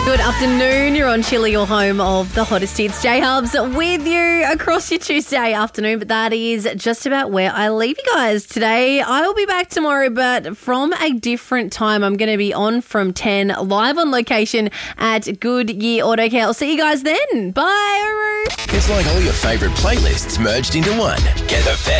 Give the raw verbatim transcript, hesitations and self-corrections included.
Good afternoon. You're on Chili, your home of the hottest hits. J-Hubs with you across your Tuesday afternoon, but that is just about where I leave you guys today. I will be back tomorrow, but from a different time. I'm going to be on from ten, live on location at Goodyear Auto Care. I'll see you guys then. Bye. It's like all your favourite playlists merged into one. Get the best